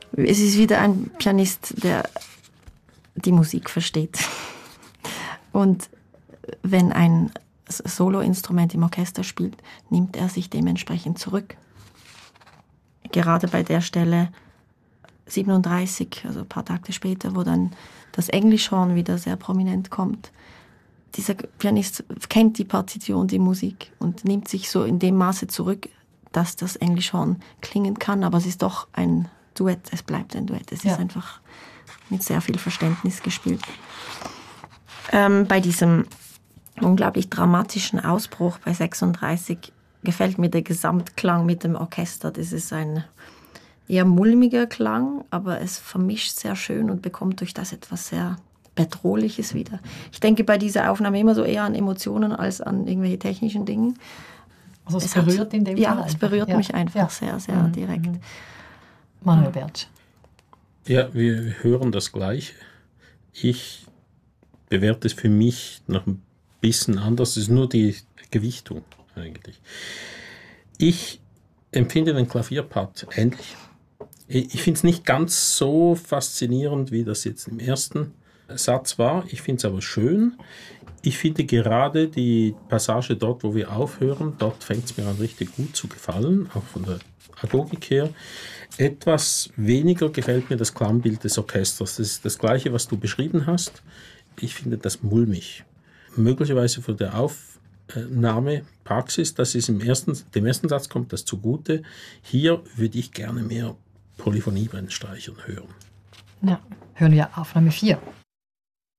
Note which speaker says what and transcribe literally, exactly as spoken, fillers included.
Speaker 1: Es ist wieder ein Pianist, der die Musik versteht. Und wenn ein Soloinstrument im Orchester spielt, nimmt er sich dementsprechend zurück. Gerade bei der Stelle siebenunddreißig, also ein paar Takte später, wo dann das Englischhorn wieder sehr prominent kommt. Dieser Pianist kennt die Partition, die Musik und nimmt sich so in dem Maße zurück, dass das Englischhorn klingen kann, aber es ist doch ein Duett, es bleibt ein Duett. Es ja. ist einfach mit sehr viel Verständnis gespielt. Ähm, bei diesem unglaublich dramatischen Ausbruch bei sechsunddreißig gefällt mir der Gesamtklang mit dem Orchester. Das ist ein eher mulmiger Klang, aber es vermischt sehr schön und bekommt durch das etwas sehr Bedrohliches wieder. Ich denke bei dieser Aufnahme immer so eher an Emotionen als an irgendwelche technischen Dingen.
Speaker 2: Also es, es berührt hat, in dem
Speaker 1: ja,
Speaker 2: Fall?
Speaker 1: Ja, es berührt
Speaker 2: ja.
Speaker 1: mich einfach ja. sehr, sehr mhm. direkt.
Speaker 2: Manuel Bertsch.
Speaker 3: Ja, wir hören das Gleiche. Ich bewerte es für mich noch ein bisschen anders. Es ist nur die Gewichtung eigentlich. Ich empfinde den Klavierpart ähnlich. Ich finde es nicht ganz so faszinierend, wie das jetzt im ersten Satz war. Ich finde es aber schön. Ich finde gerade die Passage dort, wo wir aufhören, dort fängt es mir an richtig gut zu gefallen, auch von der Agogik her. Etwas weniger gefällt mir das Klangbild des Orchesters. Das ist das Gleiche, was du beschrieben hast. Ich finde das mulmig. Möglicherweise von der Aufnahmepraxis, das ist im ersten, dem ersten Satz kommt das zugute. Hier würde ich gerne mehr Polyphonie bei den Streichern hören.
Speaker 2: Ja, hören wir Aufnahme vier.